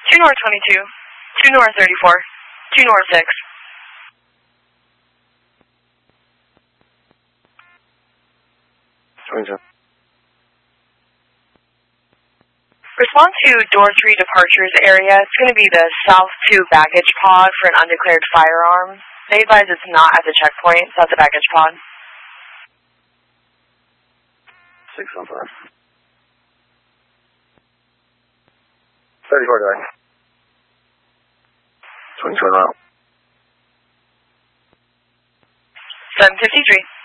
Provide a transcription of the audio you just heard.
2 North 22, 2 North 34, 2 North 6. Respond to door 3 departures area. It's going to be the South 2 baggage pod for an undeclared firearm. They advise it's not at the checkpoint, so that's a baggage pod. 6 on 5. 34 going. 22 out. 753.